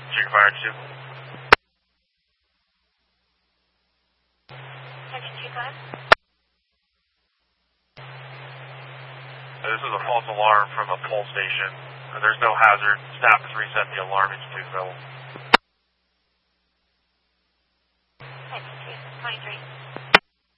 Chicken Fire 2. Section 25. This is a false alarm from a pole station. There's no hazard. Staff has reset the alarm. It's please available. Section 23.